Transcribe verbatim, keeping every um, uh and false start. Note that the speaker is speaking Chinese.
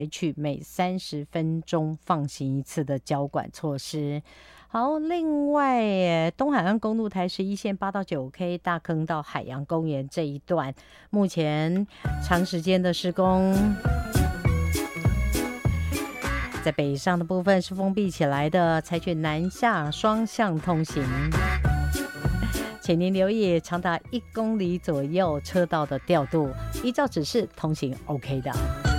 去每三十分钟放行一次的交管措施。好，另外东海岸公路台十一线八到九 K 大坑到海洋公园这一段，目前长时间的施工，在北上的部分是封闭起来的，采取南下双向通行。请您留意长达一公里左右车道的调度，依照指示通行 OK 的。